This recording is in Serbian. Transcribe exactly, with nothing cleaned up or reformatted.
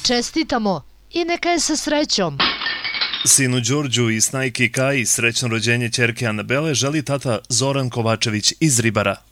Čestitamo i neka je sa srećom. Sinu Đorđu i snajki Kaji srećno rođenje ćerke Anabele želi tata Zoran Kovačević iz Ribara.